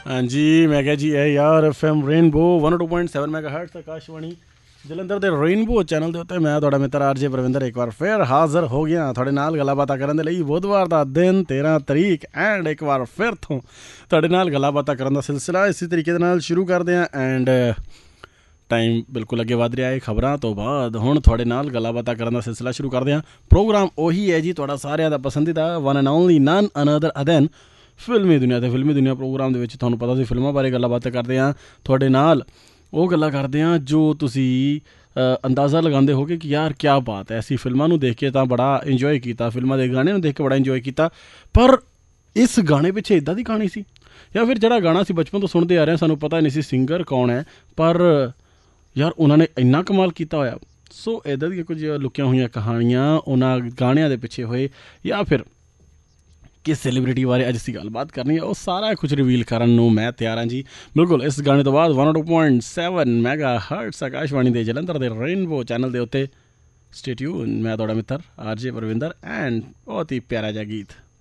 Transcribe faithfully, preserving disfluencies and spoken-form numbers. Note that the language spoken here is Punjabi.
हाँ जी, मैं क्या जी है यार F M rainbow one two point seven mega hertz Akashvani Jalandhar ਦੇ ਰੇਨਬੋ ਚੈਨਲ ਦੇ ਉੱਤੇ ਮੈਂ ਤੁਹਾਡਾ ਮਿੱਤਰ ਆਰਜੇ ਪ੍ਰਵਿੰਦਰ ਇੱਕ ਵਾਰ ਫਿਰ ਹਾਜ਼ਰ ਹੋ ਗਿਆ ਤੁਹਾਡੇ ਨਾਲ ਗੱਲਾਂ ਬਾਤਾਂ ਕਰਨ ਦੇ ਲਈ। ਬੁੱਧਵਾਰ ਦਾ ਦਿਨ ਤੇਰ੍ਹਾਂ ਤਰੀਕ ਐਂਡ ਇੱਕ ਵਾਰ ਫਿਰ ਤੋਂ ਤੁਹਾਡੇ ਨਾਲ ਗੱਲਾਂ ਬਾਤਾਂ ਕਰਨ ਦਾ ਸਿਲਸਿਲਾ ਇਸੇ ਤਰੀਕੇ ਦੇ ਨਾਲ ਸ਼ੁਰੂ ਕਰਦੇ ਹਾਂ। ਐਂਡ ਟਾਈਮ ਬਿਲਕੁਲ ਅੱਗੇ ਵੱਧ ਰਿਹਾ ਹੈ ਖਬਰਾਂ ਤੋਂ ਬਾਅਦ। ਹੁਣ ਤੁਹਾਡੇ ਨਾਲ ਗੱਲਾਂ ਬਾਤਾਂ ਕਰਨ ਦਾ ਸਿਲਸਿਲਾ ਸ਼ੁਰੂ ਕਰਦੇ ਹਾਂ। ਪ੍ਰੋਗਰਾਮ ਉਹੀ ਹੈ ਜੀ ਤੁਹਾਡਾ ਸਾਰਿਆਂ ਦਾ ਪਸੰਦੀਦਾ one and only nun another ਅਦੈਨ ਫਿਲਮੀ ਦੁਨੀਆ। ਅਤੇ ਫਿਲਮੀ ਦੁਨੀਆ ਪ੍ਰੋਗਰਾਮ ਦੇ ਵਿੱਚ ਤੁਹਾਨੂੰ ਪਤਾ ਸੀ ਫਿਲਮਾਂ ਬਾਰੇ ਗੱਲਾਂ ਬਾਤਾਂ ਕਰਦੇ ਹਾਂ ਤੁਹਾਡੇ ਨਾਲ। ਉਹ ਗੱਲਾਂ ਕਰਦੇ ਹਾਂ ਜੋ ਤੁਸੀਂ ਅੰਦਾਜ਼ਾ ਲਗਾਉਂਦੇ ਹੋਗੇ ਕਿ ਯਾਰ ਕਿਆ ਬਾਤ ਹੈ, ਅਸੀਂ ਫਿਲਮਾਂ ਨੂੰ ਦੇਖ ਕੇ ਤਾਂ ਬੜਾ ਇੰਜੋਏ ਕੀਤਾ, ਫਿਲਮਾਂ ਦੇ ਗਾਣੇ ਨੂੰ ਦੇਖ ਕੇ ਬੜਾ ਇੰਜੋਏ ਕੀਤਾ, ਪਰ ਇਸ ਗਾਣੇ ਪਿੱਛੇ ਇੱਦਾਂ ਦੀ ਕਹਾਣੀ ਸੀ ਜਾਂ ਫਿਰ ਜਿਹੜਾ ਗਾਣਾ ਅਸੀਂ ਬਚਪਨ ਤੋਂ ਸੁਣਦੇ ਆ ਰਹੇ ਹਾਂ ਸਾਨੂੰ ਪਤਾ ਨਹੀਂ ਸੀ ਸਿੰਗਰ ਕੌਣ ਹੈ, ਪਰ ਯਾਰ ਉਹਨਾਂ ਨੇ ਇੰਨਾ ਕਮਾਲ ਕੀਤਾ ਹੋਇਆ। ਸੋ ਇੱਦਾਂ ਦੀਆਂ ਕੁਝ ਲੁਕੀਆਂ ਹੋਈਆਂ ਕਹਾਣੀਆਂ ਉਹਨਾਂ ਗਾਣਿਆਂ ਦੇ ਪਿੱਛੇ ਹੋਏ ਜਾਂ ਫਿਰ ਕਿਸ ਸੈਲੀਬ੍ਰਿਟੀ ਬਾਰੇ ਅੱਜ ਅਸੀਂ ਗੱਲਬਾਤ ਕਰਨੀ ਹੈ ਉਹ ਸਾਰਾ ਕੁਝ ਰਿਵੀਲ ਕਰਨ ਨੂੰ ਮੈਂ ਤਿਆਰ ਹਾਂ ਜੀ। ਬਿਲਕੁਲ ਇਸ ਗਾਣੇ ਤੋਂ ਬਾਅਦ one two point seven mega hurts Akashvani ਦੇ ਜਲੰਧਰ ਦੇ ਰੇਨਬੋ ਚੈਨਲ ਦੇ ਉੱਤੇ ਸਟੇ ਟਿਊਨ। ਮੈਂ ਤੁਹਾਡਾ ਮਿੱਤਰ ਆਰ ਜੇ ਪਰਵਿੰਦਰ ਐਂਡ ਬਹੁਤ ਹੀ ਪਿਆਰਾ ਜਿਹਾ ਗੀਤ।